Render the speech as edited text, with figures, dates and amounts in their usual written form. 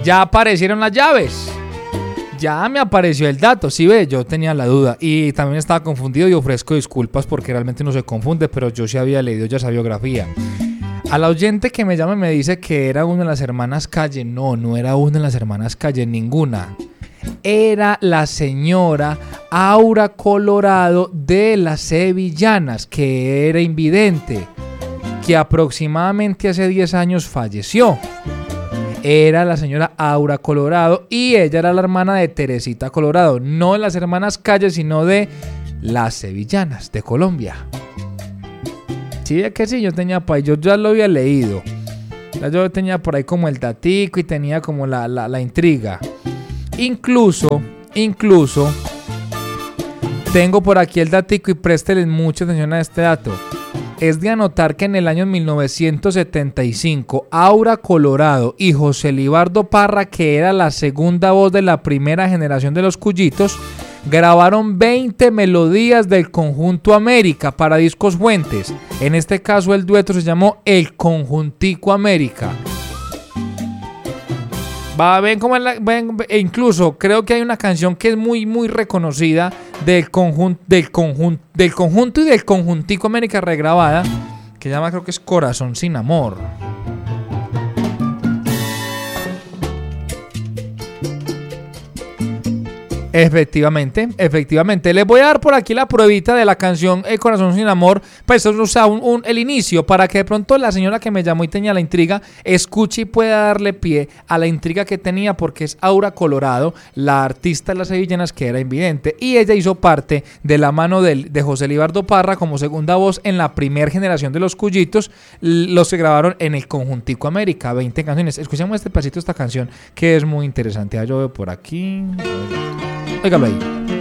Ya aparecieron las llaves. Ya me apareció el dato, sí ve, yo tenía la duda y también estaba confundido y ofrezco disculpas porque realmente no se confunde, pero yo sí había leído ya esa biografía. A la oyente que me llama y me dice que era una de las hermanas Calle, no era una de las hermanas Calle, ninguna. Era la señora Aura Colorado de las Sevillanas, que era invidente, que aproximadamente hace 10 años falleció. Era la señora Aura Colorado y ella era la hermana de Teresita Colorado, no de las hermanas Calle, sino de las Sevillanas de Colombia. Sí, es que sí, yo tenía por ahí, yo ya lo había leído. Yo tenía por ahí como el datico y tenía como la intriga. Incluso, tengo por aquí el datico y préstenle mucha atención a este dato. Es de anotar que en el año 1975, Aura Colorado y José Libardo Parra, que era la segunda voz de la primera generación de los Cuyitos, grabaron 20 melodías del Conjunto América para Discos Fuentes. En este caso el dueto se llamó El Conjuntico América. Ven cómo e incluso creo que hay una canción que es muy muy reconocida del conjunto y del Conjuntico América regrabada, que se llama, creo que es Corazón sin Amor. Efectivamente. Les voy a dar por aquí la pruebita de la canción El Corazón sin Amor, pues el inicio, para que de pronto la señora que me llamó y tenía la intriga escuche y pueda darle pie a la intriga que tenía, porque es Aura Colorado, la artista de las Sevillanas, que era invidente, y ella hizo parte de la mano de José Libardo Parra como segunda voz en la primera generación de los Cuyitos, los que grabaron en el Conjuntico América, 20 canciones. Escuchemos este pedacito de esta canción que es muy interesante. Yo veo por aquí. Óigalo ahí.